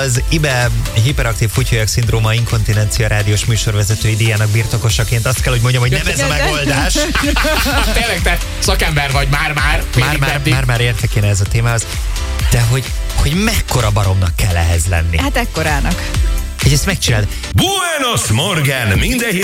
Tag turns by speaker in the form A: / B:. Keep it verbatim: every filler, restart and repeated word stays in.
A: az i bé e hiperaktív futyőjeg szindróma inkontinencia rádiós műsorvezetői díjának birtokosaként azt kell, hogy mondjam, hogy nem ez a megoldás.
B: Tényleg te szakember vagy már-már.
A: Már-már, már-már értek én ez a témához. De hogy, hogy mekkora baromnak kell ehhez lenni.
C: Hát ekkorának.
A: Hogy ezt megcsináld.
D: Buenos Morgen! Minden